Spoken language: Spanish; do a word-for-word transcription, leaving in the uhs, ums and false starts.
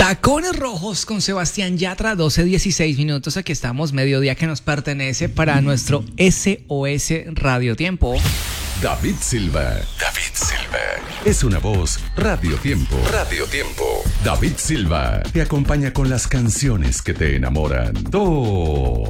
Tacones Rojos con Sebastián Yatra, doce dieciséis minutos. Aquí estamos, mediodía que nos pertenece para nuestro S O S Radio Tiempo. David Silva. David Silva. Es una voz Radio Tiempo. Radio Tiempo. David Silva te acompaña con las canciones que te enamoran. Todo.